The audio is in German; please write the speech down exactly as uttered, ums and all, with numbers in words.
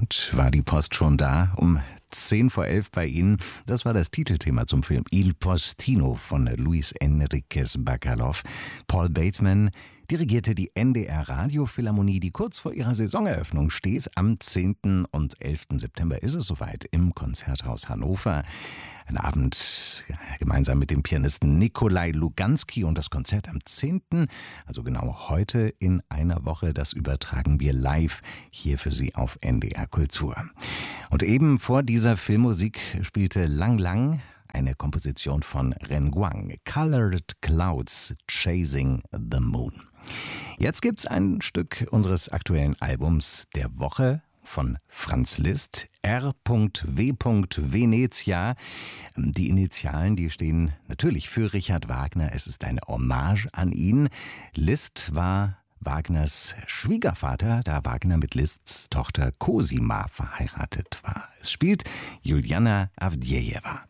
Und war die Post schon da? Um zehn vor elf bei Ihnen. Das war das Titelthema zum Film Il Postino von Luis Enriquez Bacalov. Paul Bateman dirigierte die N D R Radiophilharmonie, die kurz vor ihrer Saisoneröffnung steht. Am zehnten und elften September ist es soweit im Konzerthaus Hannover. Ein Abend gemeinsam mit dem Pianisten Nikolai Luganski, und das Konzert am zehnten, also genau heute in einer Woche, das übertragen wir live hier für Sie auf N D R Kultur. Und eben vor dieser Filmmusik spielte Lang Lang eine Komposition von Ren Guang, Colored Clouds Chasing the Moon. Jetzt gibt's ein Stück unseres aktuellen Albums der Woche von Franz Liszt, R W Venezia. Die Initialen, die stehen natürlich für Richard Wagner. Es ist eine Hommage an ihn. Liszt war Wagners Schwiegervater, da Wagner mit Liszts Tochter Cosima verheiratet war. Es spielt Juliana Avdjejewa.